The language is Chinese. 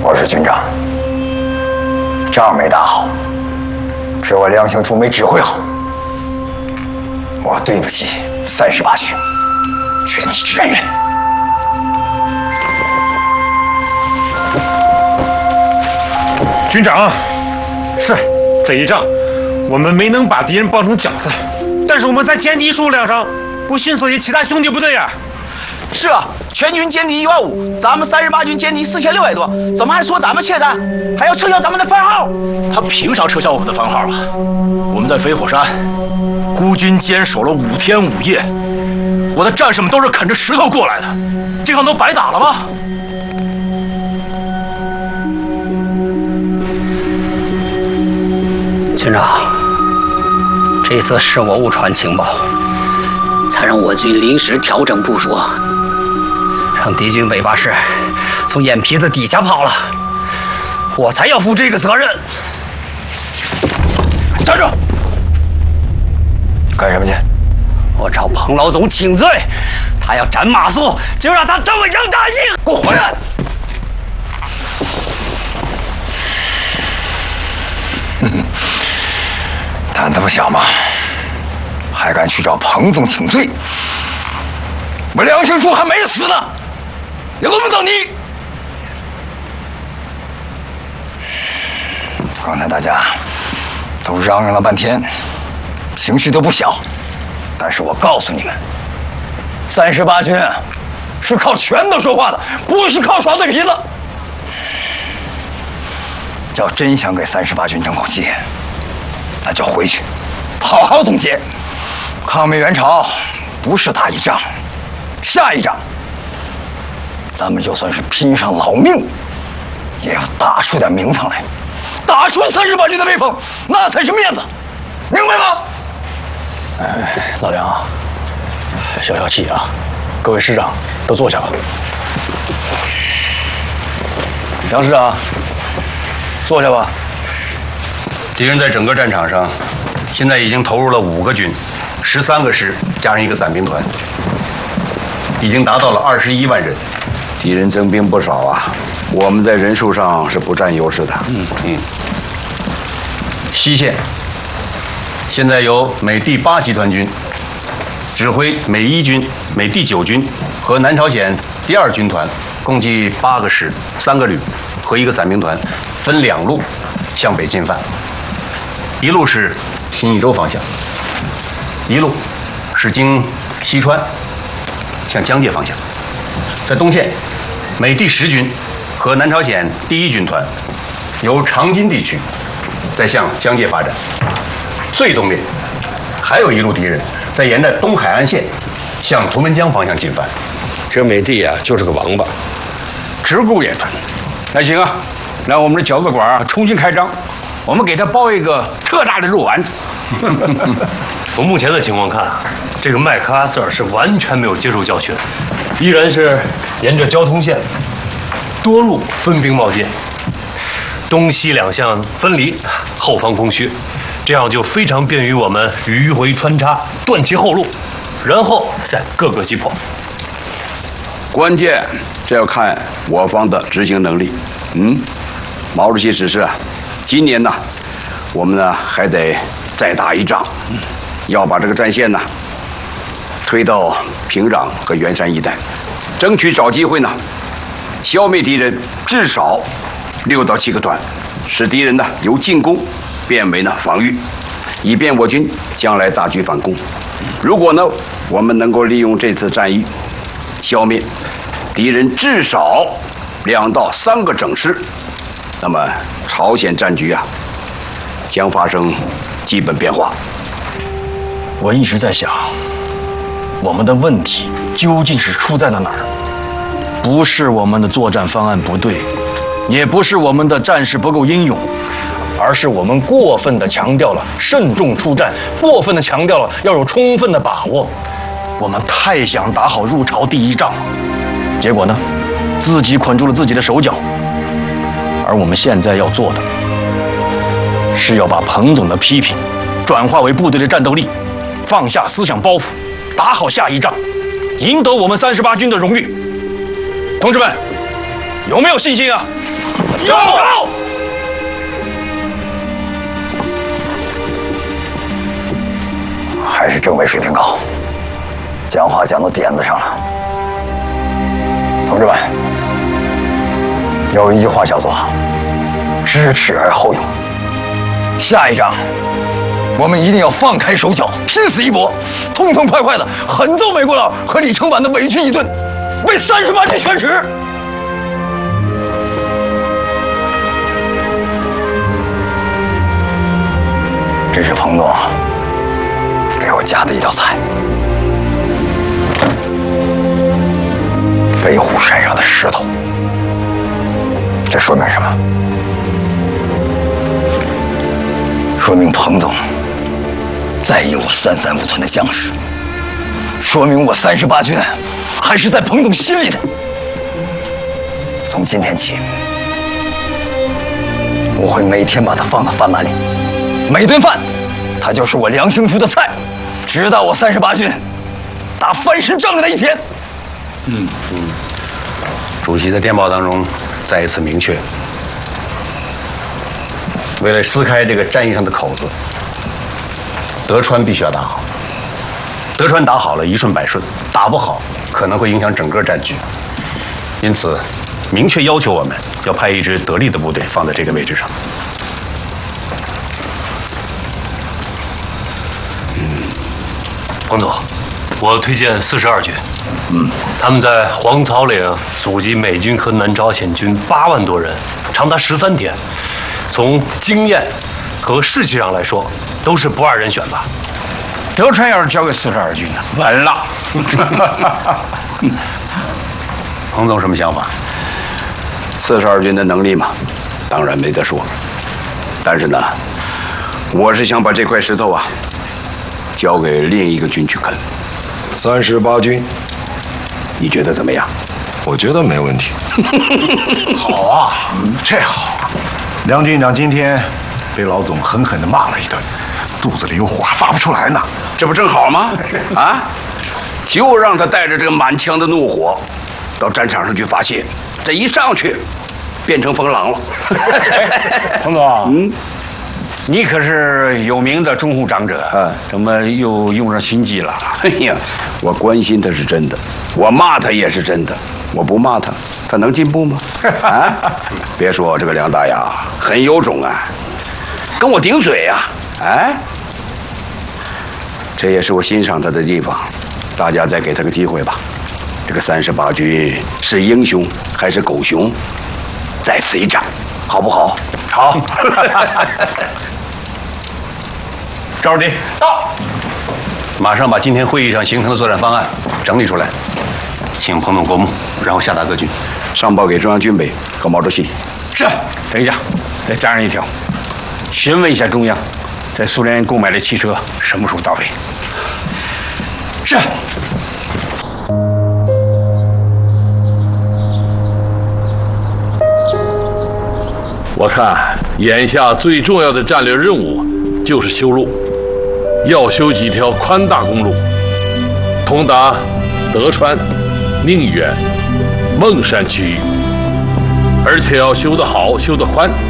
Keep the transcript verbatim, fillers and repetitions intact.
我是军长，仗没打好，是我梁兴初没指挥好，我对不起三十八军全体志愿员。 军长，是这一仗我们没能把敌人帮成饺子，但是我们在歼敌数量上不逊色于其他兄弟部队啊。 是啊，全军歼敌一万五，咱们三十八军歼敌四千六百多，怎么还说咱们怯战，还要撤销咱们的番号？ 他凭啥撤销我们的番号啊？我们在飞火山孤军坚守了五天五夜，我的战士们都是啃着石头过来的，这仗都白打了吗？ 军长，这次是我误传情报，才让我军临时调整部署，让敌军尾巴师从眼皮子底下跑了，我才要负这个责任。 站住！干什么去？ 我找彭老总请罪，他要斩马谡，就让他这么扔大硬，给我回来！ 哼哼，胆子不小嘛，还敢去找彭总请罪？我梁兴初还没死呢，也轮不到你。刚才大家都嚷嚷了半天，情绪都不小，但是我告诉你们，三十八军是靠拳头说话的，不是靠耍嘴皮子。要真想给三十八军争口气，那就回去好好总结。抗美援朝不是打一仗，下一仗咱们就算是拼上老命，也要打出点名堂来，打出三十八军的威风，那才是面子，明白吗？ 哎，老梁啊，消消气啊！各位师长都坐下吧。梁师长，坐下吧。 敌人在整个战场上，现在已经投入了五个军、十三个师，加上一个伞兵团，已经达到了二十一万人。 敌人增兵不少啊，我们在人数上是不占优势的。 嗯嗯。西线现在由美第八集团军指挥美一军、美第九军和南朝鲜第二军团，共计八个师、三个旅和一个伞兵团，分两路向北进犯。一路是新义州方向，一路是经西川向江界方向。在东线，美第十军和南朝鲜第一军团由长津地区再向江界发展。最东面还有一路敌人在沿着东海岸线向图们江方向进犯。 这美帝啊，就是个王八，直顾眼馋。那行啊，来我们的饺子馆啊，重新开张，我们给他包一个特大的肉丸子。 从目前的情况看啊，这个麦克阿瑟是完全没有接受教训，依然是沿着交通线多路分兵冒进，东西两向分离，后方空虚，这样就非常便于我们迂回穿插，断其后路，然后再各个击破。 关键这要看我方的执行能力。嗯，毛主席指示啊，今年呢，我们呢还得再打一仗，要把这个战线呢推到平壤和元山一带，争取找机会呢消灭敌人至少六到七个团，使敌人呢由进攻变为呢防御，以便我军将来大举反攻。如果呢我们能够利用这次战役消灭敌人至少两到三个整师，那么朝鲜战局啊将发生基本变化。 我一直在想，我们的问题究竟是出在了哪儿？不是我们的作战方案不对，也不是我们的战士不够英勇，而是我们过分地强调了慎重出战，过分地强调了要有充分的把握。我们太想打好入朝第一仗了，结果呢，自己捆住了自己的手脚。而我们现在要做的，是要把彭总的批评转化为部队的战斗力，放下思想包袱，打好下一仗，赢得我们三十八军的荣誉。同志们，有没有信心啊？ 有。 还是政委水平高，讲话讲到点子上了。同志们，有一句话叫做“知耻而后勇”。下一仗，我们一定要放开手脚，拼死一搏，痛痛快快的狠揍美国佬和李承晚的伪军一顿，为三十八军宣耻。这是彭总给我夹的一道菜，飞虎山上的石头。这说明什么？说明彭总在意我三三五团的将士，说明我三十八军还是在彭总心里的。从今天起，我会每天把它放到饭碗里，每顿饭它就是我梁兴厨的菜，直到我三十八军打翻身仗的那一天。 嗯嗯，主席在电报当中再一次明确，为了撕开这个战役上的口子，德川必须要打好。德川打好了，一顺百顺；打不好，可能会影响整个战局。因此，明确要求我们要派一支得力的部队放在这个位置上。 彭总，我推荐四十二军。嗯，他们在黄草岭阻击美军和南朝鲜军八万多人，长达十三天。从经验和士气上来说，都是不二人选吧。 德川要是交给四十二军呢，完了。 彭总什么想法？ 四十二军的能力嘛，当然没得说。但是呢，我是想把这块石头啊，交给另一个军去啃。 三十八军， 你觉得怎么样？ 我觉得没问题。 好啊，这好。梁军长今天被老总狠狠地骂了一顿，肚子里有火发不出来呢。 这不正好吗？啊，就让他带着这个满腔的怒火到战场上去发泄，这一上去变成风狼了。 彭总，嗯，你可是有名的中护长者，啊，怎么又用上心机了？ 哎呀，我关心他是真的，我骂他也是真的，我不骂他，他能进步吗？啊，别说这个梁大牙很有种啊，跟我顶嘴呀，啊，哎，这也是我欣赏他的地方，大家再给他个机会吧。这个三十八军是英雄还是狗熊，在此一战，好不好？ 好。 赵书记到，马上把今天会议上形成的作战方案整理出来，请彭总过目，然后下达各军， 上报给中央军委和毛主席。 是。等一下，再加上一条，询问一下中央，在苏联购买的汽车什么时候到位？是。 我看眼下最重要的战略任务就是修路，要修几条宽大公路，通达德川、宁远、孟山区域，而且要修得好、修得宽，